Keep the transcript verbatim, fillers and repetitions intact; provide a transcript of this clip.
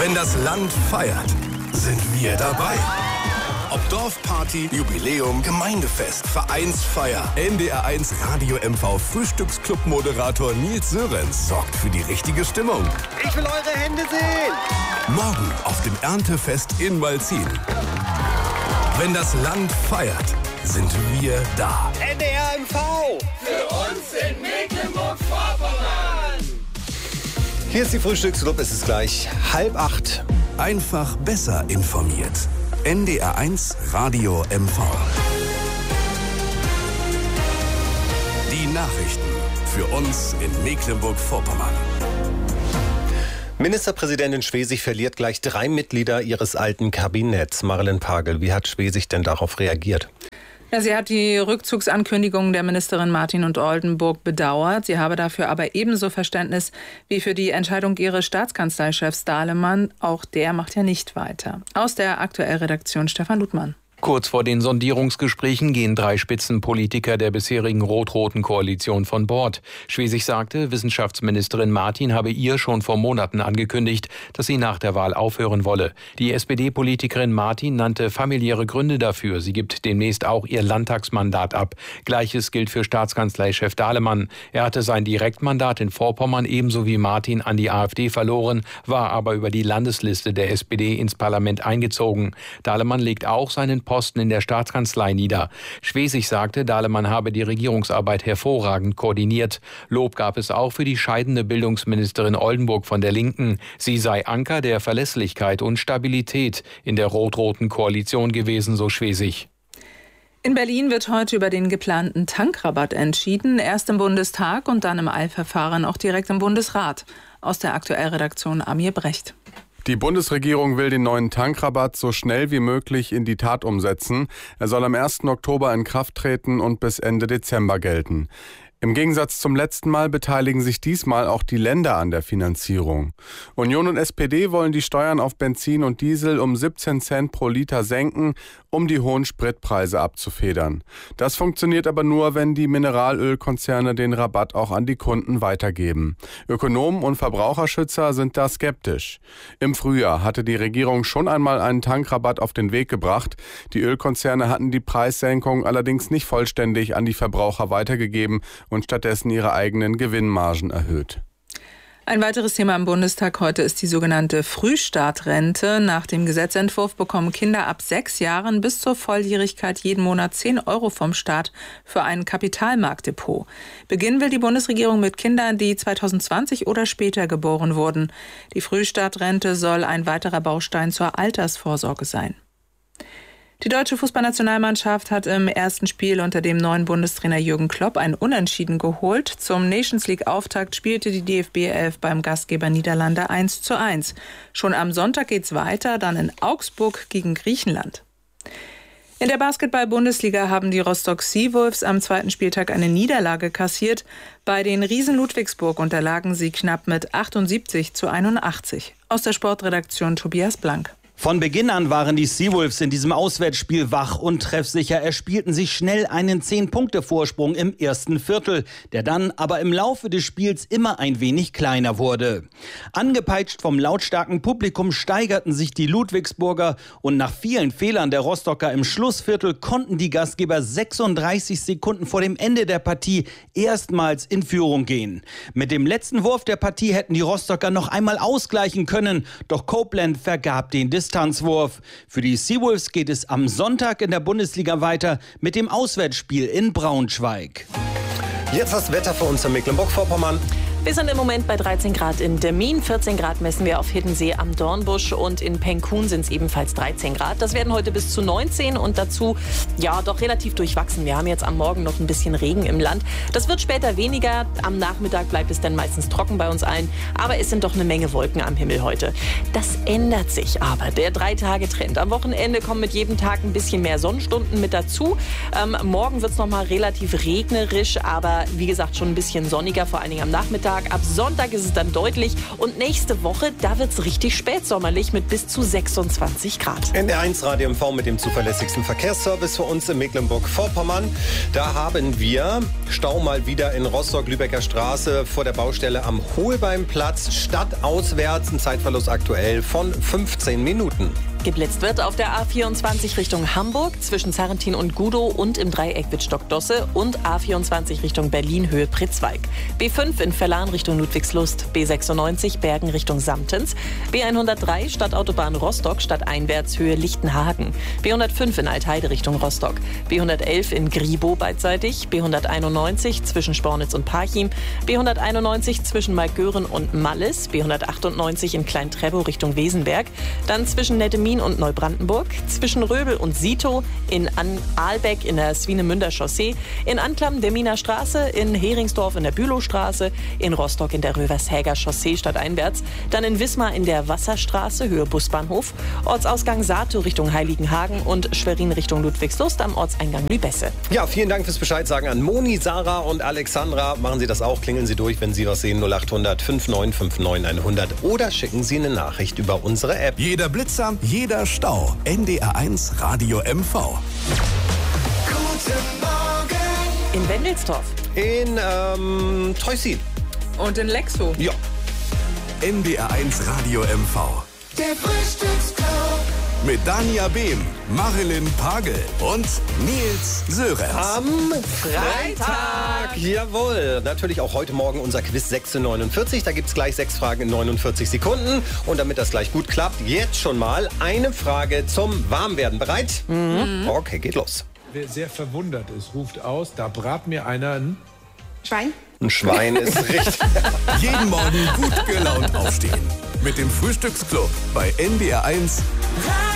Wenn das Land feiert, sind wir dabei. Ob Dorfparty, Jubiläum, Gemeindefest, Vereinsfeier, N D R eins Radio M V Frühstücksclub-Moderator Nils Sörensen sorgt für die richtige Stimmung. Ich will eure Hände sehen! Morgen auf dem Erntefest in Malzin. Wenn das Land feiert, sind wir da. N D R M V! Für uns in Mecklenburg-Vorpommern! Hier ist die Frühstücksclub, es ist gleich halb acht. Einfach besser informiert. N D R eins Radio M V. Die Nachrichten für uns in Mecklenburg-Vorpommern. Ministerpräsidentin Schwesig verliert gleich drei Mitglieder ihres alten Kabinetts. Marlen Pagel, wie hat Schwesig denn darauf reagiert? Ja, sie hat die Rückzugsankündigung der Ministerin Martin und Oldenburg bedauert. Sie habe dafür aber ebenso Verständnis wie für die Entscheidung ihres Staatskanzleichefs Dahlemann. Auch der macht ja nicht weiter. Aus der Aktuell-Redaktion Stefan Ludmann. Kurz vor den Sondierungsgesprächen gehen drei Spitzenpolitiker der bisherigen rot-roten Koalition von Bord. Schwesig sagte, Wissenschaftsministerin Martin habe ihr schon vor Monaten angekündigt, dass sie nach der Wahl aufhören wolle. Die S P D-Politikerin Martin nannte familiäre Gründe dafür. Sie gibt demnächst auch ihr Landtagsmandat ab. Gleiches gilt für Staatskanzleichef Dahlemann. Er hatte sein Direktmandat in Vorpommern ebenso wie Martin an die AfD verloren, war aber über die Landesliste der S P D ins Parlament eingezogen. Dahlemann legt auch seinen Posten in der Staatskanzlei nieder. Schwesig sagte, Dahlemann habe die Regierungsarbeit hervorragend koordiniert. Lob gab es auch für die scheidende Bildungsministerin Oldenburg von der Linken. Sie sei Anker der Verlässlichkeit und Stabilität in der rot-roten Koalition gewesen, so Schwesig. In Berlin wird heute über den geplanten Tankrabatt entschieden. Erst im Bundestag und dann im Eilverfahren auch direkt im Bundesrat. Aus der Aktuell-Redaktion Amir Brecht. Die Bundesregierung will den neuen Tankrabatt so schnell wie möglich in die Tat umsetzen. Er soll am ersten Oktober in Kraft treten und bis Ende Dezember gelten. Im Gegensatz zum letzten Mal beteiligen sich diesmal auch die Länder an der Finanzierung. Union und S P D wollen die Steuern auf Benzin und Diesel um siebzehn Cent pro Liter senken, um die hohen Spritpreise abzufedern. Das funktioniert aber nur, wenn die Mineralölkonzerne den Rabatt auch an die Kunden weitergeben. Ökonomen und Verbraucherschützer sind da skeptisch. Im Frühjahr hatte die Regierung schon einmal einen Tankrabatt auf den Weg gebracht. Die Ölkonzerne hatten die Preissenkung allerdings nicht vollständig an die Verbraucher weitergegeben und stattdessen ihre eigenen Gewinnmargen erhöht. Ein weiteres Thema im Bundestag heute ist die sogenannte Frühstartrente. Nach dem Gesetzentwurf bekommen Kinder ab sechs Jahren bis zur Volljährigkeit jeden Monat zehn Euro vom Staat für ein Kapitalmarktdepot. Beginnen will die Bundesregierung mit Kindern, die zweitausendzwanzig oder später geboren wurden. Die Frühstartrente soll ein weiterer Baustein zur Altersvorsorge sein. Die deutsche Fußballnationalmannschaft hat im ersten Spiel unter dem neuen Bundestrainer Jürgen Klopp ein Unentschieden geholt. Zum Nations-League-Auftakt spielte die D F B elf beim Gastgeber Niederlande eins zu eins. Schon am Sonntag geht's weiter, dann in Augsburg gegen Griechenland. In der Basketball-Bundesliga haben die Rostock Seawolves am zweiten Spieltag eine Niederlage kassiert. Bei den Riesen Ludwigsburg unterlagen sie knapp mit achtundsiebzig zu einundachtzig. Aus der Sportredaktion Tobias Blank. Von Beginn an waren die Seawolves in diesem Auswärtsspiel wach und treffsicher, erspielten sich schnell einen zehn-Punkte-Vorsprung im ersten Viertel, der dann aber im Laufe des Spiels immer ein wenig kleiner wurde. Angepeitscht vom lautstarken Publikum steigerten sich die Ludwigsburger und nach vielen Fehlern der Rostocker im Schlussviertel konnten die Gastgeber sechsunddreißig Sekunden vor dem Ende der Partie erstmals in Führung gehen. Mit dem letzten Wurf der Partie hätten die Rostocker noch einmal ausgleichen können, doch Copeland vergab den Distanzwurf. Für die Seawolves geht es am Sonntag in der Bundesliga weiter mit dem Auswärtsspiel in Braunschweig. Jetzt das Wetter für uns in Mecklenburg-Vorpommern. Wir sind im Moment bei dreizehn Grad in Demmin, vierzehn Grad messen wir auf Hiddensee am Dornbusch und in Penkun sind es ebenfalls dreizehn Grad. Das werden heute bis zu neunzehn und dazu ja doch relativ durchwachsen. Wir haben jetzt am Morgen noch ein bisschen Regen im Land. Das wird später weniger. Am Nachmittag bleibt es dann meistens trocken bei uns allen. Aber es sind doch eine Menge Wolken am Himmel heute. Das ändert sich aber. Der Drei-Tage-Trend. Am Wochenende kommen mit jedem Tag ein bisschen mehr Sonnenstunden mit dazu. Ähm, morgen wird es noch mal relativ regnerisch, aber wie gesagt schon ein bisschen sonniger, vor allen Dingen am Nachmittag. stark. Ab Sonntag ist es dann deutlich. Und nächste Woche, da wird es richtig spätsommerlich mit bis zu sechsundzwanzig Grad. N D R eins Radio M V mit dem zuverlässigsten Verkehrsservice für uns in Mecklenburg-Vorpommern. Da haben wir Stau mal wieder in Rostock-Lübecker Straße vor der Baustelle am Holbeimplatz. Stadtauswärts, ein Zeitverlust aktuell von fünfzehn Minuten. Geblitzt wird auf der A vierundzwanzig Richtung Hamburg zwischen Sarrentin und Gudow und im Dreieck Wittstock-Dosse und A vierundzwanzig Richtung Berlin Höhe Pritzwalk. B fünf in Verlan Richtung Ludwigslust, B sechsundneunzig Bergen Richtung Samtens, B hundertdrei Stadtautobahn Rostock stadteinwärts Höhe Lichtenhagen, B hundertfünf in Altheide Richtung Rostock, B hundertelf in Gribow beidseitig, B hunderteinundneunzig zwischen Spornitz und Parchim, B hunderteinundneunzig zwischen Malgören und Mallis, B hundertachtundneunzig in Klein-Trebow Richtung Wesenberg, dann zwischen Nettemin und Neubrandenburg, zwischen Röbel und Sito, in An Ahlbeck in der Swinemünder Chaussee, in Anklam der Miner Straße, in Heringsdorf in der Bülowstraße, in Rostock in der Rövershäger Chaussee stadteinwärts, dann in Wismar in der Wasserstraße Höhe Busbahnhof, Ortsausgang Sato Richtung Heiligenhagen und Schwerin Richtung Ludwigslust am Ortseingang Lübesse. Ja, vielen Dank fürs Bescheid sagen an Moni, Sarah und Alexandra. Machen Sie das auch, klingeln Sie durch, wenn Sie was sehen, null acht hundert fünfundneunzig neunundfünfzig hundert oder schicken Sie eine Nachricht über unsere App. Jeder Blitzer, jeder Stau. N D R eins Radio M V. Guten Morgen. In Wendelsdorf. In ähm, Teußin. Und in Lexow. Ja. N D R eins Radio M V. Der Frühstücksclub. Mit Dania Behm, Marilyn Pagel und Nils Sörenz. Am Freitag. Jawohl. Natürlich auch heute Morgen unser Quiz sechs Uhr neunundvierzig. Da gibt es gleich sechs Fragen in neunundvierzig Sekunden. Und damit das gleich gut klappt, jetzt schon mal eine Frage zum Warmwerden. Bereit? Mhm. Okay, geht los. Wer sehr verwundert ist, ruft aus, da brat mir einer ein Schwein. Ein Schwein ist richtig. Jeden Morgen gut gelaunt aufstehen. Mit dem Frühstücksclub bei N D R eins.